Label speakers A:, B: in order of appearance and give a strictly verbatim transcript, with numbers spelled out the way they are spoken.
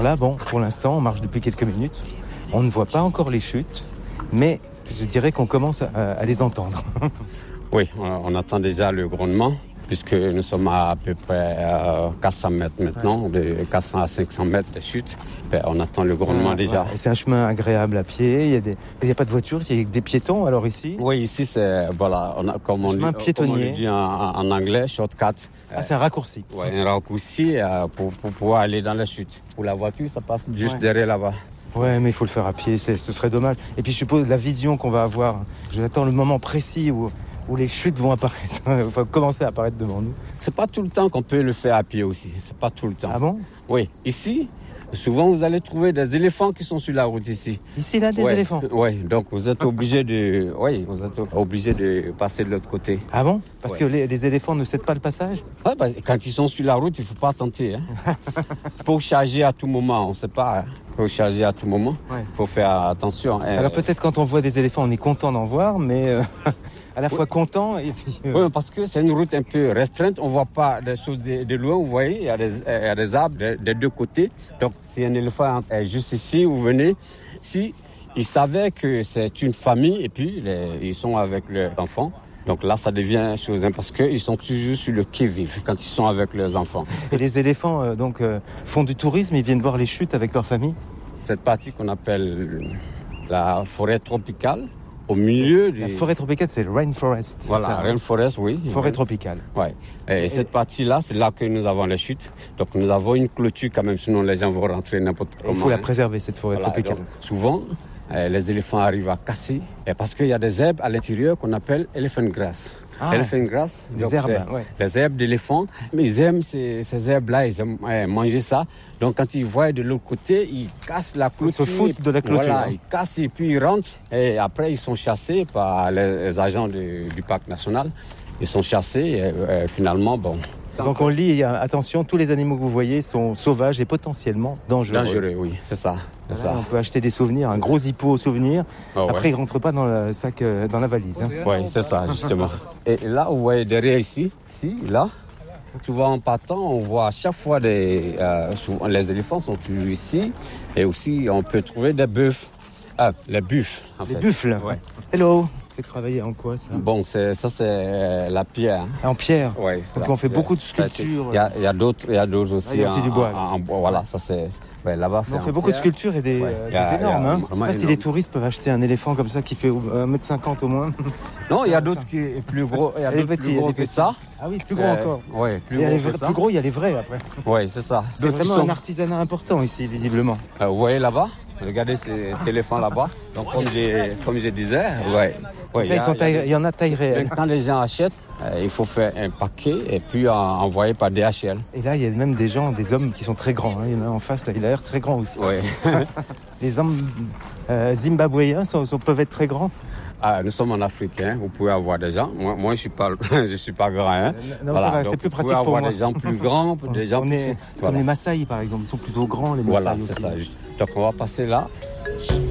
A: là, bon, pour l'instant, on marche depuis quelques minutes. On ne voit pas encore les chutes, mais je dirais qu'on commence à, à les entendre.
B: Oui, on attend déjà le grondement, puisque nous sommes à, à peu près euh, quatre cents mètres maintenant, de quatre cents à cinq cents mètres de chute. Ben, on attend le grondement
A: c'est un,
B: déjà.
A: Ouais, c'est un chemin agréable à pied, il n'y a, des, il y a pas de voitures, il y a des piétons alors ici.
B: Oui, ici c'est, voilà, on a, comme, on dit, comme on le dit en, en anglais, shortcut.
A: Ah, c'est un raccourci.
B: Oui, un raccourci euh, pour, pour pouvoir aller dans la chute. Pour la voiture, ça passe juste ouais. derrière là-bas.
A: Ouais, mais il faut le faire à pied, c'est, ce serait dommage. Et puis je suppose la vision qu'on va avoir, j'attends le moment précis où... où les chutes vont apparaître, vont commencer à apparaître devant nous.
B: C'est pas tout le temps qu'on peut le faire à pied aussi, c'est pas tout le temps.
A: Ah bon?
B: Oui, ici, souvent vous allez trouver des éléphants qui sont sur la route ici.
A: Ici, là, des
B: ouais.
A: éléphants?
B: Oui, donc vous êtes obligé de, oui, vous êtes obligé de passer de l'autre côté.
A: Ah bon? Parce ouais. que les, les éléphants ne cèdent pas le passage?
B: Oui, bah, quand ils sont sur la route, il ne faut pas tenter. Hein. Il faut charger à tout moment, on ne sait pas. Hein. Il faut charger à tout moment, il ouais. faut faire attention.
A: Alors peut-être quand on voit des éléphants, on est content d'en voir, mais... Euh... à la fois oui. content et puis...
B: Euh... Oui, parce que c'est une route un peu restreinte. On ne voit pas des choses de, de loin. Vous voyez, il y a des, il y a des arbres des de deux côtés. Donc, si un éléphant est juste ici, vous venez. Si ils savaient que c'est une famille et puis les, ils sont avec leurs enfants, donc là, ça devient chose, hein, parce qu'ils sont toujours sur le qui-vive quand ils sont avec leurs enfants.
A: Et les éléphants euh, donc, euh, font du tourisme, ils viennent voir les chutes avec leur famille?
B: Cette partie qu'on appelle la forêt tropicale, au milieu du...
A: La forêt tropicale, c'est le rainforest.
B: Voilà,
A: ça,
B: rainforest, oui.
A: Forêt
B: oui.
A: tropicale.
B: Oui. Et, et cette partie-là, c'est là que nous avons les chutes. Donc nous avons une clôture quand même, sinon les gens vont rentrer n'importe comment.
A: Il faut
B: hein.
A: la préserver, cette forêt
B: voilà,
A: tropicale.
B: donc, souvent, euh, les éléphants arrivent à casser, et parce qu'il y a des herbes à l'intérieur qu'on appelle elephant grass.
A: Ah,
B: elephant grass,
A: les
B: donc
A: herbes, ouais.
B: les herbes d'éléphant. Mais ils aiment ces, ces herbes-là, ils aiment euh, manger ça. Donc quand ils voient de l'autre côté, ils cassent la clôture.
A: Ils se foutent de la clôture.
B: Voilà,
A: hein.
B: Ils cassent et puis ils rentrent. Et après, ils sont chassés par les, les agents de, du parc national. Ils sont chassés et euh, finalement, bon...
A: Donc on lit, attention, tous les animaux que vous voyez sont sauvages et potentiellement dangereux.
B: Dangereux, oui, c'est ça. C'est
A: voilà,
B: ça.
A: On peut acheter des souvenirs, un gros hippo au souvenir.
B: Oh,
A: Après,
B: ouais.
A: il ne rentre pas dans le sac, dans la valise. Hein.
B: Oui, c'est ça, justement. Et là, vous voyez derrière ici, ici, là, souvent en partant, on voit à chaque fois des, euh, souvent, les éléphants sont toujours ici. Et aussi, on peut trouver des bœufs. Ah, les buffles, en
A: les
B: fait.
A: Les buffles.
B: Ouais.
A: Hello. C'est travailler en quoi, ça?
B: Bon, c'est, ça, c'est la pierre.
A: Ah, en pierre?
B: Oui.
A: Donc, on fait beaucoup de sculptures.
B: Il y a, il y a d'autres, il y a d'autres aussi.
A: Ah, il y a aussi
B: en,
A: du bois.
B: En, en bois, voilà, ça, c'est... Ouais, là-bas, c'est
A: on fait
B: en
A: beaucoup
B: pierre.
A: de sculptures et des,
B: ouais.
A: euh,
B: des a,
A: énormes. Hein. Je ne sais pas
B: énorme.
A: si les touristes peuvent acheter un éléphant comme ça qui fait un mètre cinquante au moins.
B: Non, il y a d'autres qui est plus gros, il y a d'autres petits, plus gros que ça.
A: Ah oui, plus gros euh, encore.
B: Oui, plus
A: et
B: gros
A: que
B: que ça.
A: Plus gros, il y a les vrais après.
B: Oui, c'est ça.
A: C'est vraiment sont... un artisanat important ici, visiblement.
B: Euh, vous voyez là-bas? Regardez ces éléphants là-bas. Donc, comme je, comme je disais, ouais.
A: ouais, il, y a, il, taille, il y en a taille réelle.
B: Quand les gens achètent, euh, il faut faire un paquet et puis en, envoyer par D H L.
A: Et là, il y a même des gens, des hommes qui sont très grands. Hein. Il y en a en face, là, il a l'air très grand aussi.
B: Oui.
A: Les hommes euh, zimbabwéens sont, sont, peuvent être très grands.
B: Ah, nous sommes en Afrique, hein. Vous pouvez avoir des gens. Moi, moi je suis pas, je suis pas grand. Hein.
A: Non, voilà. Ça va, c'est plus pratique pour moi.
B: Vous pouvez avoir des gens plus grands, des gens
A: on
B: plus.
A: Est, voilà. Comme les Maasai, par exemple, ils sont plutôt grands, les Maasai
B: voilà,
A: aussi.
B: c'est ça. Donc on va passer là.